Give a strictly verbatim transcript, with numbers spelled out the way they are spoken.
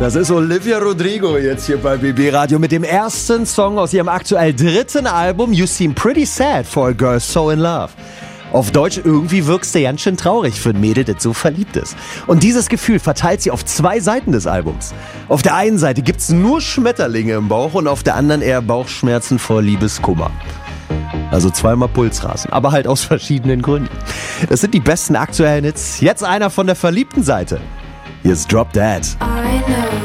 Das ist Olivia Rodrigo jetzt hier bei B B Radio mit dem ersten Song aus ihrem aktuell dritten Album You Seem Pretty Sad for a Girl So in Love. Auf Deutsch, irgendwie wirkst du ganz schön traurig für ein Mädel, das so verliebt ist. Und dieses Gefühl verteilt sie auf zwei Seiten des Albums. Auf der einen Seite gibt's nur Schmetterlinge im Bauch und auf der anderen eher Bauchschmerzen vor Liebeskummer. Also zweimal Pulsrasen, aber halt aus verschiedenen Gründen. Das sind die besten aktuellen Hits. Jetzt einer von der verliebten Seite. Hier ist Drop Dead.